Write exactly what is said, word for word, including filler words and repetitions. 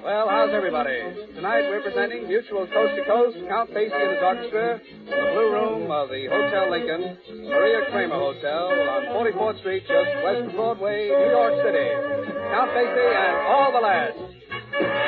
Well, how's everybody? Tonight we're presenting Mutual Coast to Coast, Count Basie and his orchestra, from the Blue Room of the Hotel Lincoln, Maria Kramer Hotel on forty-fourth Street, just west of Broadway, New York City. Count Basie and all the lads.